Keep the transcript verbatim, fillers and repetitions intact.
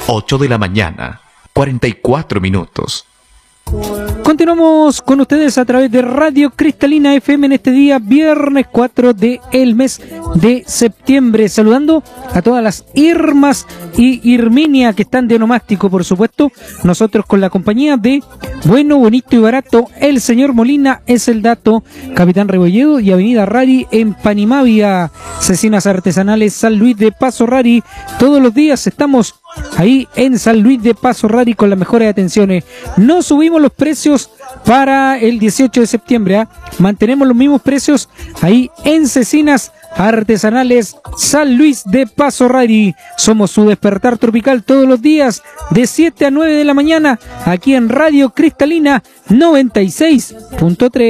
ocho de la mañana, cuarenta y cuatro minutos. Continuamos con ustedes a través de Radio Cristalina F M en este día, viernes cuatro del mes de septiembre. Saludando a todas las Irmas y Irminia que están de onomástico, por supuesto. Nosotros con la compañía de Bueno, Bonito y Barato, El Señor Molina es el dato, Capitán Rebolledo y Avenida Rari en Panimavia. Cecinas Artesanales San Luis de Paso Rari. Todos los días estamos ahí en San Luis de Paso Rari con las mejores atenciones. No subimos los precios para el dieciocho de septiembre, ¿eh? Mantenemos los mismos precios ahí en Cecinas Artesanales San Luis de Paso Rari. Somos su despertar tropical todos los días de siete a nueve de la mañana aquí en Radio Cristalina noventa y seis punto tres.